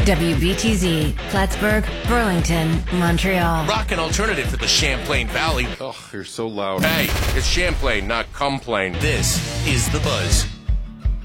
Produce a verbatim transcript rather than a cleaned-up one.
W B T Z, Plattsburgh, Burlington, Montreal. Rock an alternative to the Champlain Valley. Oh, you're so loud. Hey, it's Champlain, not complain. This is The Buzz.